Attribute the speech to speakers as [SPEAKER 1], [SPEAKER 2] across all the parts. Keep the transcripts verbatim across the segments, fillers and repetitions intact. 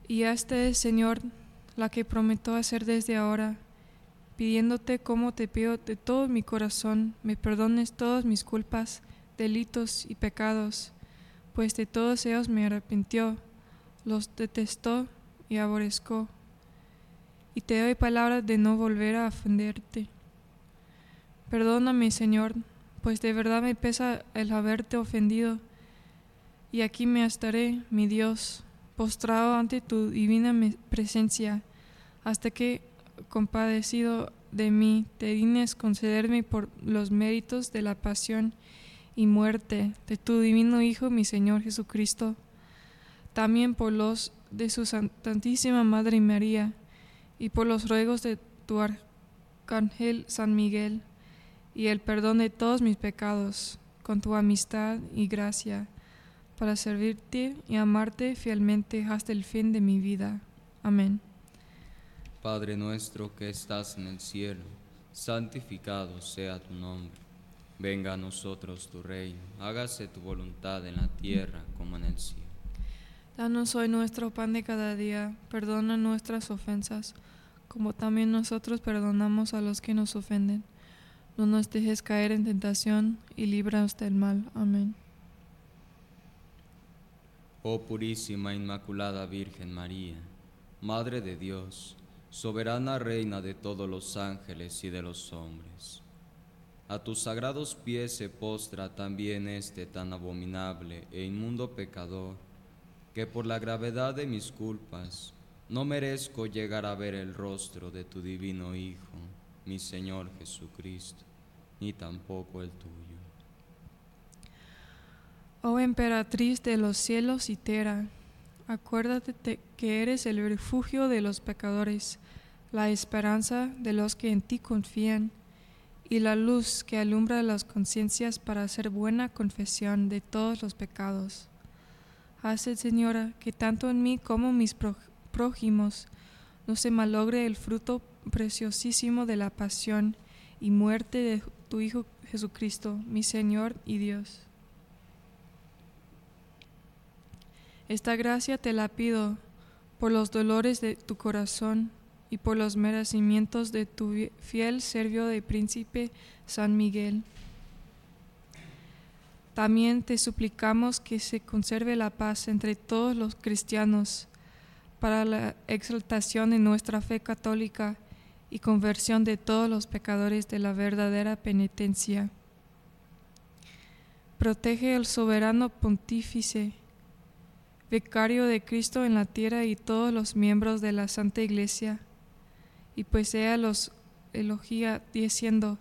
[SPEAKER 1] Y esta es, Señor, la que prometo hacer desde ahora, pidiéndote como te pido de todo mi corazón, me perdones todas mis culpas, delitos y pecados, pues de todos ellos me arrepintió, los detestó y aborrezco. Y te doy palabra de no volver a ofenderte. Perdóname, Señor, pues de verdad me pesa el haberte ofendido, y aquí me estaré, mi Dios, postrado ante tu divina presencia, hasta que, compadecido de mí, te dignes concederme por los méritos de la pasión y muerte de tu divino Hijo, mi Señor Jesucristo, también por los de su Santísima Madre María, y por los ruegos de tu Arcángel San Miguel, y el perdón de todos mis pecados, con tu amistad y gracia, para servirte y amarte fielmente hasta el fin de mi vida. Amén.
[SPEAKER 2] Padre nuestro que estás en el cielo, santificado sea tu nombre. Venga a nosotros tu reino, hágase tu voluntad en la tierra como en el cielo.
[SPEAKER 1] Danos hoy nuestro pan de cada día, perdona nuestras ofensas, como también nosotros perdonamos a los que nos ofenden. No nos dejes caer en tentación, y líbranos del mal. Amén.
[SPEAKER 2] Oh purísima Inmaculada Virgen María, Madre de Dios, soberana Reina de todos los ángeles y de los hombres, a tus sagrados pies se postra también este tan abominable e inmundo pecador, que por la gravedad de mis culpas no merezco llegar a ver el rostro de tu divino Hijo, mi Señor Jesucristo, ni tampoco el tuyo.
[SPEAKER 1] Oh emperatriz de los cielos y tierra, acuérdate de que eres el refugio de los pecadores, la esperanza de los que en ti confían, y la luz que alumbra las conciencias para hacer buena confesión de todos los pecados. Haz, Señora, que tanto en mí como en mis prójimos no se malogre el fruto preciosísimo de la pasión y muerte de tu Hijo Jesucristo, mi Señor y Dios. Esta gracia te la pido por los dolores de tu corazón y por los merecimientos de tu fiel servio de príncipe San Miguel. También te suplicamos que se conserve la paz entre todos los cristianos para la exaltación de nuestra fe católica y conversión de todos los pecadores de la verdadera penitencia. Protege al soberano pontífice, vicario de Cristo en la tierra, y todos los miembros de la Santa Iglesia, y pues ella los elogia diciendo: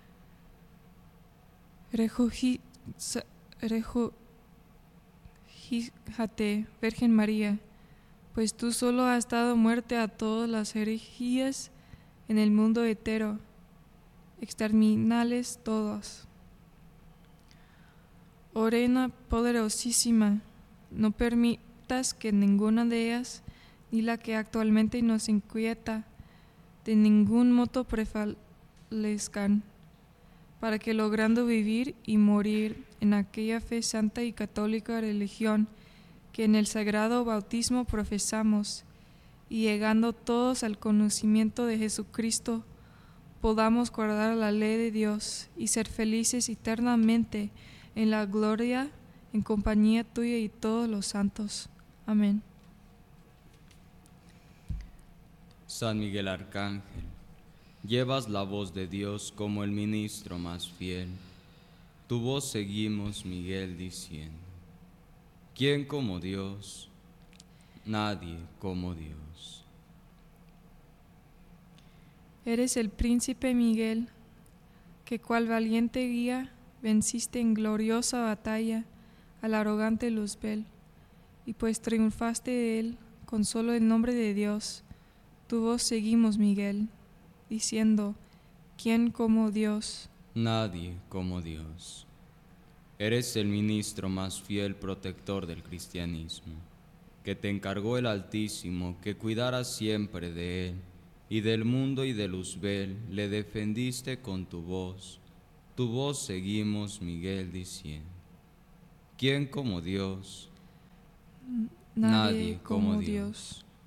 [SPEAKER 1] Regocíjate, Virgen María, pues tú solo has dado muerte a todas las herejías en el mundo entero, exterminales todos. Oh Reina poderosísima, no permitas que ninguna de ellas, ni la que actualmente nos inquieta, de ningún modo prevalezcan, para que logrando vivir y morir en aquella fe santa y católica religión que en el sagrado bautismo profesamos, y llegando todos al conocimiento de Jesucristo, podamos guardar la ley de Dios y ser felices eternamente en la gloria, en compañía tuya y todos los santos. Amén.
[SPEAKER 2] San Miguel Arcángel, llevas la voz de Dios como el ministro más fiel. Tu voz seguimos, Miguel, diciendo: ¿quién como Dios? Nadie como Dios.
[SPEAKER 1] Eres el príncipe Miguel, que cual valiente guía venciste en gloriosa batalla al arrogante Luzbel, y pues triunfaste de él con solo el nombre de Dios. Tu voz seguimos, Miguel, diciendo: ¿quién como Dios?
[SPEAKER 2] Nadie como Dios. Eres el ministro más fiel protector del cristianismo, que te encargó el Altísimo que cuidara siempre de él, y del mundo y de Luzbel le defendiste con tu voz. Tu voz seguimos, Miguel, diciendo: ¿quién como Dios?
[SPEAKER 1] Nadie,
[SPEAKER 2] Nadie como
[SPEAKER 1] como
[SPEAKER 2] Dios.
[SPEAKER 1] Dios.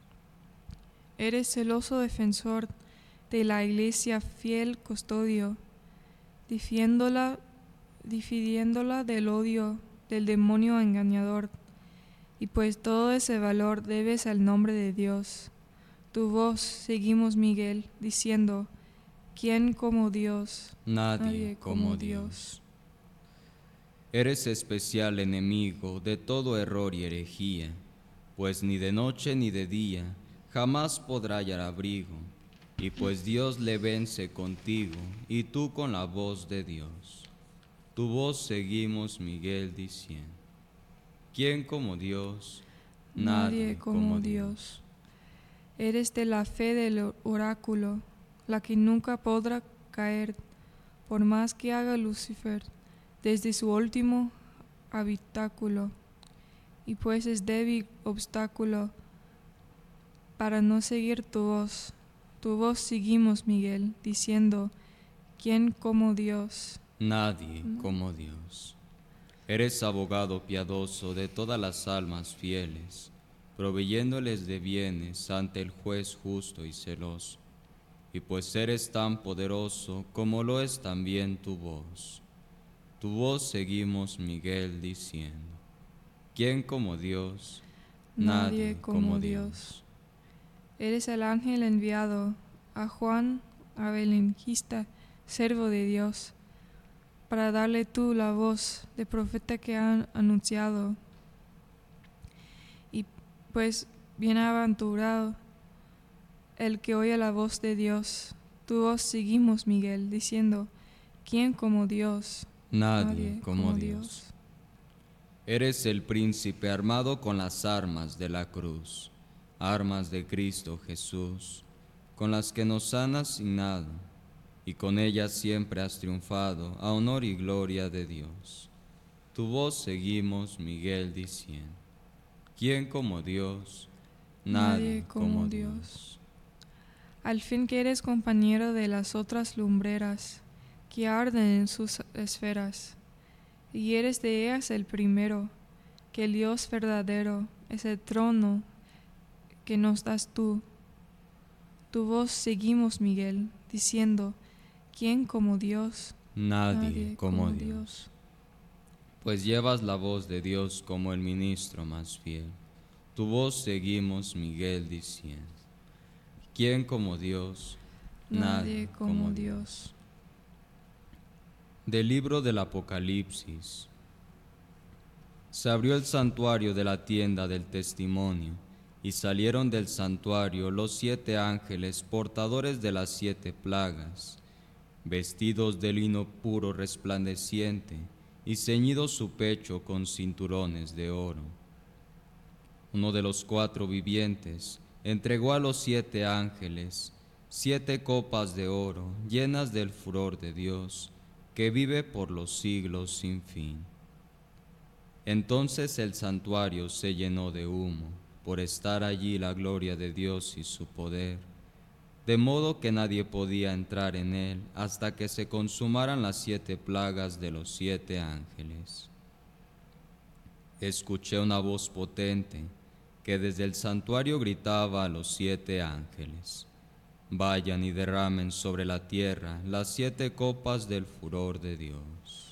[SPEAKER 1] eres celoso defensor de la iglesia, fiel custodio, difiéndola, difidiéndola del odio del demonio engañador. Y pues todo ese valor debes al nombre de Dios. Tu voz seguimos, Miguel, diciendo, ¿quién como Dios?
[SPEAKER 2] Nadie, Nadie como, como Dios. Dios. Eres especial enemigo de todo error y herejía, pues ni de noche ni de día jamás podrá hallar abrigo, y pues Dios le vence contigo, y tú con la voz de Dios. Tu voz seguimos, Miguel, diciendo, ¿quién como Dios?
[SPEAKER 1] Nadie, Nadie como, como Dios. Dios. Eres de la fe del oráculo, la que nunca podrá caer, por más que haga Lucifer desde su último habitáculo, y pues es débil obstáculo para no seguir tu voz. Tu voz seguimos, Miguel, diciendo, ¿quién como Dios?
[SPEAKER 2] Nadie ¿No? como Dios. Eres abogado piadoso de todas las almas fieles, proveyéndoles de bienes ante el juez justo y celoso. Y pues eres tan poderoso como lo es también tu voz. Tu voz seguimos, Miguel, diciendo, ¿quién como Dios?
[SPEAKER 1] Nadie, Nadie como, como Dios. Dios. Eres el ángel enviado a Juan Evangelista, servo de Dios, para darle tú la voz de profeta que han anunciado. Y pues bienaventurado el que oye la voz de Dios. Tu voz seguimos, Miguel, diciendo, ¿quién como Dios?
[SPEAKER 2] Nadie, Nadie como, como Dios. Dios. Eres el príncipe armado con las armas de la cruz, armas de Cristo Jesús, con las que nos han asignado, y con ellas siempre has triunfado, a honor y gloria de Dios. Tu voz seguimos, Miguel, diciendo, ¿quién como Dios? Nadie, Nadie como, como Dios. Dios.
[SPEAKER 1] Al fin que eres compañero de las otras lumbreras, que arden en sus esferas, y eres de ellas el primero, que el Dios verdadero es el trono que nos das tú. Tu voz seguimos, Miguel, diciendo, ¿quién como Dios?
[SPEAKER 2] Nadie, Nadie como, como Dios. Dios. Pues llevas la voz de Dios como el ministro más fiel. Tu voz seguimos, Miguel, diciendo, ¿quién como Dios?
[SPEAKER 1] Nadie, Nadie como, como Dios. Dios.
[SPEAKER 2] Del libro del Apocalipsis. Se abrió el santuario de la tienda del testimonio, y salieron del santuario los siete ángeles portadores de las siete plagas, vestidos de lino puro resplandeciente, y ceñido su pecho con cinturones de oro. Uno de los cuatro vivientes entregó a los siete ángeles siete copas de oro llenas del furor de Dios, que vive por los siglos sin fin. Entonces el santuario se llenó de humo, por estar allí la gloria de Dios y su poder, de modo que nadie podía entrar en él hasta que se consumaran las siete plagas de los siete ángeles. Escuché una voz potente que desde el santuario gritaba a los siete ángeles: vayan y derramen sobre la tierra las siete copas del furor de Dios.